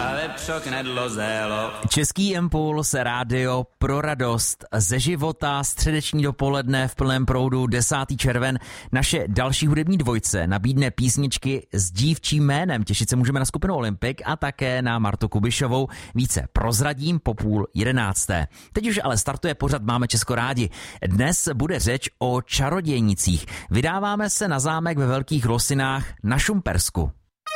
ale přoknedlo zélo. Český impuls, rádio pro radost ze života, středeční dopoledne v plném proudu, 10. červen. Naše další hudební dvojce nabídne písničky s dívčím jménem. Těšit se můžeme na skupinu Olympik a také na Martu Kubišovou. Více prozradím po 10:30. Teď už ale startuje pořad Máme Česko rádi. Dnes bude řeč o čarodějnicích. Vydáváme se na zámek ve Velkých Losinách na Šumpersku.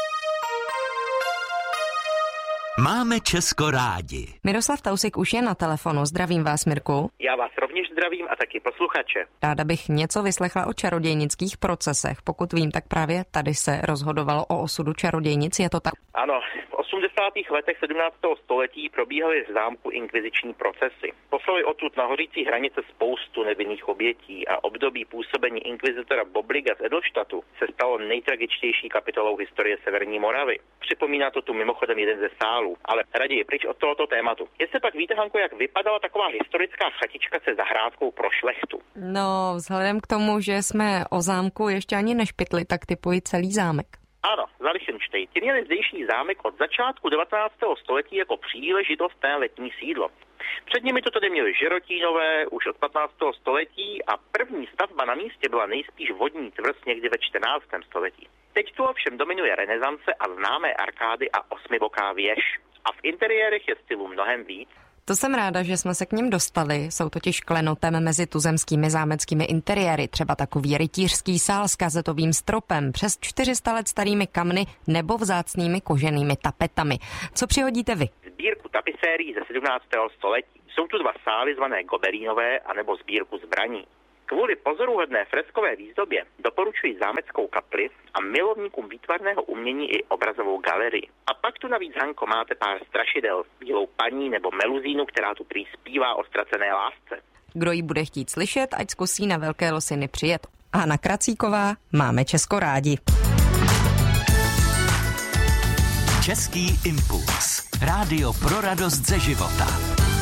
Máme Česko rádi. Miroslav Tausik už je na telefonu. Zdravím vás, Mirku. Já vás rovněž zdravím a taky posluchače. Ráda bych něco vyslechla o čarodějnických procesech. Pokud vím, tak právě tady se rozhodovalo o osudu čarodějnic. Je to tak? Ano, v 80. letech 17. století probíhaly v zámku inkviziční procesy. Poslali odtud na hořící hranice spoustu nevinných obětí a období působení inkvizitora Bobliga z Edelštatu se stalo nejtragičtější kapitolou historie Severní Moravy. Připomíná to tu mimochodem jeden ze sálů, ale raději pryč od tohoto tématu. Jestli pak víte, Hanko, jak vypadala taková historická chatička se zahrádkou pro šlechtu? No, vzhledem k tomu, že jsme o zámku ještě ani nešpitli, tak typuji celý zámek. Ano, za Lichtenštejn měli zdejší zámek od začátku 19. století jako příležitostné letní sídlo. Před nimi to tady měli Žerotínové už od 15. století a první stavba na místě byla nejspíš vodní tvrz někdy ve 14. století. Teď tu ovšem dominuje renesance a známé arkády a osmiboká věž. A v interiérech je stylu mnohem víc. To jsem ráda, že jsme se k nim dostali. Jsou totiž klenotem mezi tuzemskými zámeckými interiéry, třeba takový rytířský sál s kazetovým stropem, přes 400 let starými kamny nebo vzácnými koženými tapetami. Co přihodíte vy? Sbírku tapisérií ze 17. století. Jsou tu dva sály zvané Goberínové anebo sbírku zbraní. Kvůli pozoruhodné freskové výzdobě doporučuji zámeckou kapli a milovníkům výtvarného umění i obrazovou galerii. A pak tu navíc, Hanko, máte pár strašidel, bílou paní nebo meluzínu, která tu prý zpívá o ztracené lásce. Kdo ji bude chtít slyšet, ať zkusí na Velké Losiny přijet. Hana Kracíková, Máme Česko rádi. Český impuls. Rádio pro radost ze života.